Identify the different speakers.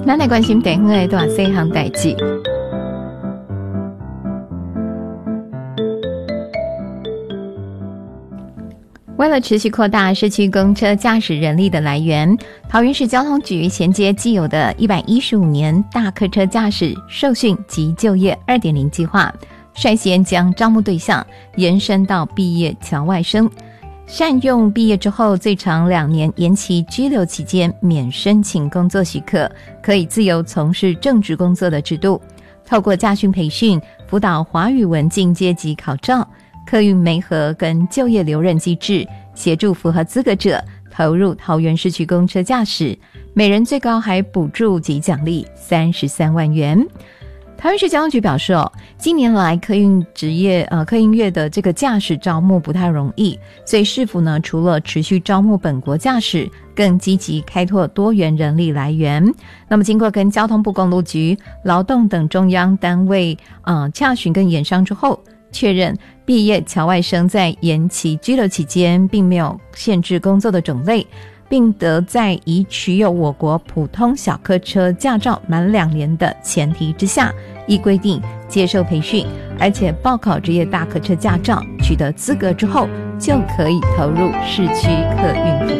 Speaker 1: 咱来关心地方的大细项代志。为了持续扩大市区公车驾驶人力的来源，桃园市交通局衔接既有的115年大客车驾驶受训及就业 2.0 计划，率先将招募对象延伸到毕业侨外生，善用毕业之后最长2年延期居留期间免申请工作许可，可以自由从事正职工作的制度。透过驾训培训、辅导华语文进阶级考照、客运媒合跟就业留任机制，协助符合资格者投入桃园市区公车驾驶，每人最高还补助及奖励33万元。桃园市交通局表示近年来客运业的这个驾驶招募不太容易，所以市府呢除了持续招募本国驾驶，更积极开拓多元人力来源。那么经过跟交通部公路局、劳动等中央单位洽询跟研商之后，确认毕业侨外生在延期居留期间并没有限制工作的种类，并得在已取有我国普通小客车驾照满2年的前提之下，依规定接受培训，而且报考职业大客车驾照，取得资格之后就可以投入市区客运服务。